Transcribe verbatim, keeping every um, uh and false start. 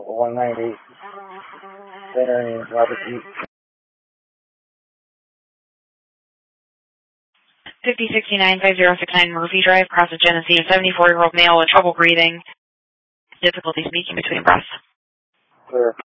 one ninety-eight. Center Robert E. fifty sixty-nine five zero six nine Murphy Drive, Cross of Genesee, a seventy-four-year-old male with trouble breathing, difficulty speaking between breaths. Clear.